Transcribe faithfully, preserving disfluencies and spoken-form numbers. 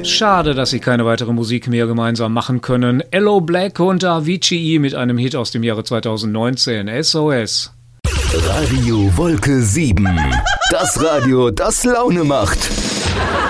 Schade, dass sie keine weitere Musik mehr gemeinsam machen können. Ello Black und Avicii mit einem Hit aus dem Jahre zweitausendneunzehn. S O S. Radio Wolke sieben. Das Radio, das Laune macht.